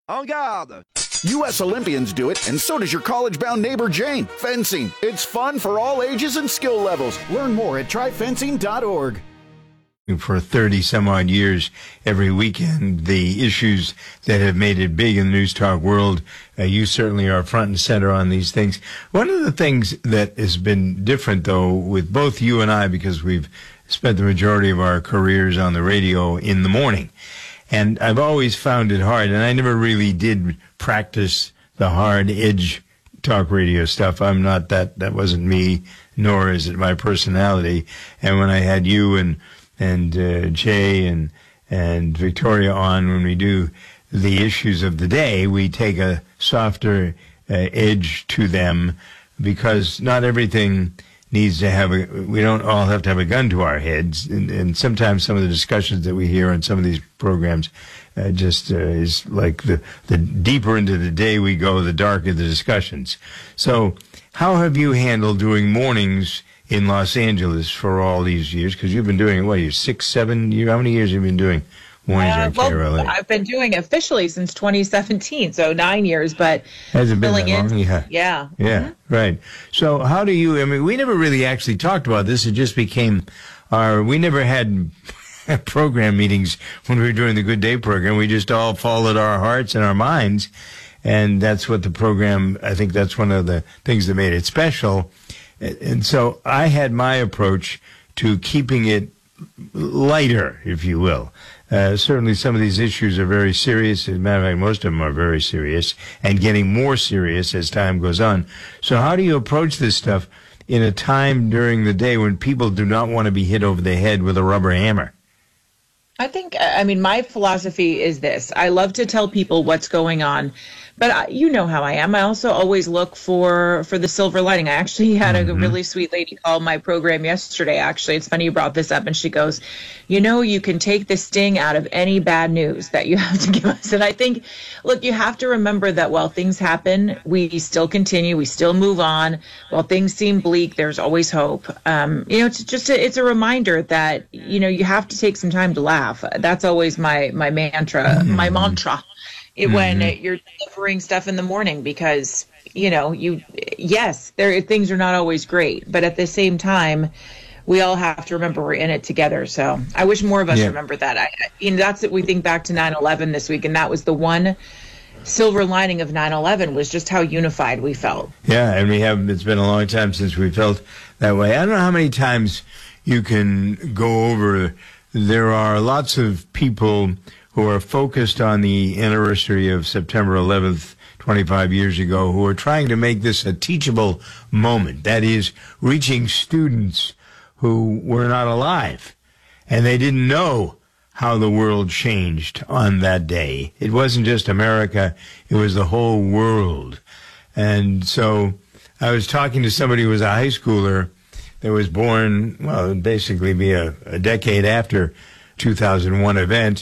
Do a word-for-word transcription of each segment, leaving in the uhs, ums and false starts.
En garde! U S Olympians do it, and so does your college-bound neighbor Jane. Fencing. It's fun for all ages and skill levels. Learn more at try fencing dot org. For thirty some odd years, every weekend, the issues that have made it big in the news talk world, uh, you certainly are front and center on these things. One of the things that has been different, though, with both you and I, because we've spent the majority of our careers on the radio in the morning, and I've always found it hard, and I never really did practice the hard edge talk radio stuff. I'm not that, that wasn't me, nor is it my personality. And when I had you and and uh, Jay and and Victoria on, when we do the issues of the day, we take a softer uh, edge to them, because not everything needs to have a, we don't all have to have a gun to our heads. And, and sometimes some of the discussions that we hear on some of these programs uh, just uh, is like the, the deeper into the day we go, the darker the discussions. So how have you handled doing mornings in Los Angeles for all these years? Because you've been doing it, what, you six, seven years? How many years have you been doing mornings uh, on K R L A? Well, I've been doing it officially since twenty seventeen, so nine years, but has it been that in, long? Yeah. Yeah. Yeah, Mm-hmm. right. So how do you, I mean, we never really actually talked about this. It just became our, we never had program meetings when we were doing the Good Day program. We just all followed our hearts and our minds. And that's what the program, I think that's one of the things that made it special. And so I had my approach to keeping it lighter, if you will. Uh, certainly some of these issues are very serious. As a matter of fact, most of them are very serious and getting more serious as time goes on. So how do you approach this stuff in a time during the day when people do not want to be hit over the head with a rubber hammer? I think, I mean, my philosophy is this. I love to tell people what's going on, but I, you know how I am. I also always look for, for the silver lining. I actually had a mm-hmm. really sweet lady call my program yesterday, actually. It's funny you brought this up, and she goes, you know, you can take the sting out of any bad news that you have to give us. And I think, look, you have to remember that while things happen, we still continue, we still move on. While things seem bleak, there's always hope. Um, you know, it's just a, it's a reminder that, you know, you have to take some time to laugh. That's always my, my mantra, mm-hmm. my mantra it, mm-hmm. when you're delivering stuff in the morning, because, you know, you, yes, there things are not always great, but at the same time, we all have to remember we're in it together. So I wish more of us yeah. remember that. I, you know, that's it. We think back to nine eleven this week, and that was the one silver lining of nine eleven, was just how unified we felt. Yeah, and we have, it's been a long time since we felt that way. I don't know how many times you can go over. There are lots of people who are focused on the anniversary of September eleventh, twenty-five years ago, who are trying to make this a teachable moment. That is, reaching students who were not alive, and they didn't know how the world changed on that day. It wasn't just America, it was the whole world. And so I was talking to somebody who was a high schooler that was born, well, basically be a, a decade after two thousand one event.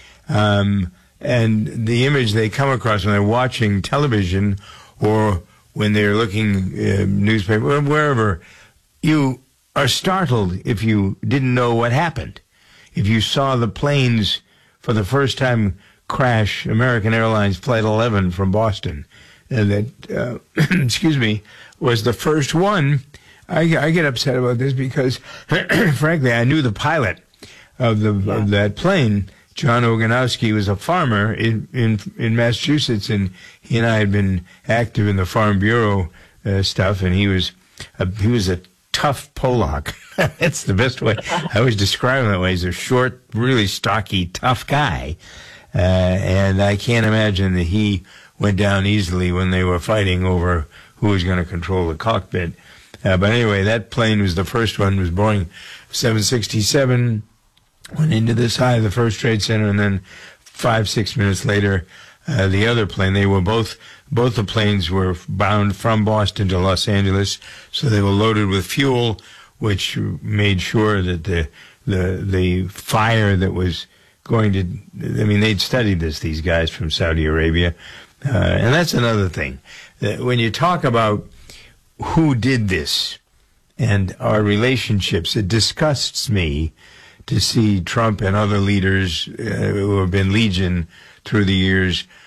Um, and the image they come across when they're watching television or when they're looking uh, newspaper, wherever, you are startled if you didn't know what happened. If you saw the planes for the first time crash American Airlines Flight eleven from Boston, and that, uh, excuse me, was the first one. I, I get upset about this because, frankly, I knew the pilot of the yeah. of that plane. John Oganowski was a farmer in, in in Massachusetts, and he and I had been active in the Farm Bureau uh, stuff, and he was a, he was a tough Pollock. That's the best way. I always describe him that way. He's a short, really stocky, tough guy, uh, and I can't imagine that he went down easily when they were fighting over who was going to control the cockpit. Uh, but anyway, that plane was the first one. It was Boeing seven sixty-seven. Went into this high, the first Trade Center, and then five, six minutes later, uh, the other plane. They were both, both the planes were bound from Boston to Los Angeles, so they were loaded with fuel, which made sure that the, the, the fire that was going to, I mean, they'd studied this, these guys from Saudi Arabia. Uh, and that's another thing. That when you talk about who did this and our relationships, it disgusts me to see Trump and other leaders uh, who have been legion through the years